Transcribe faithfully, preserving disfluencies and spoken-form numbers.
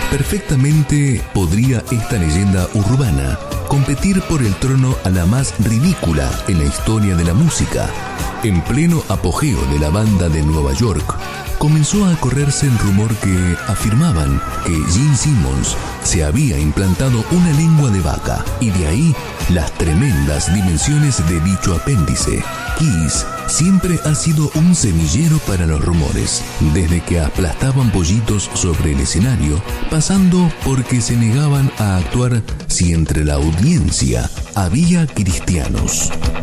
Perfectamente podría esta leyenda urbana competir por el trono a la más ridícula en la historia de la música. En pleno apogeo de la banda de Nueva York, comenzó a correrse el rumor que afirmaban que Gene Simmons se había implantado una lengua de vaca, y de ahí las tremendas dimensiones de dicho apéndice. Kiss siempre ha sido un semillero para los rumores, desde que aplastaban pollitos sobre el escenario, pasando porque se negaban a actuar si entre la audiencia había cristianos.